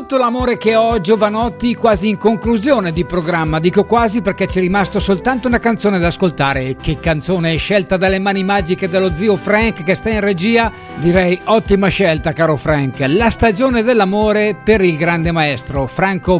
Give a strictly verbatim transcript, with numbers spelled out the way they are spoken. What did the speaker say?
tutto l'amore che ho, Giovanotti, quasi in conclusione di programma. Dico quasi perché c'è rimasto soltanto una canzone da ascoltare. E che canzone è scelta dalle mani magiche dello zio Frank che sta in regia? Direi ottima scelta, caro Frank. La stagione dell'amore per il grande maestro Franco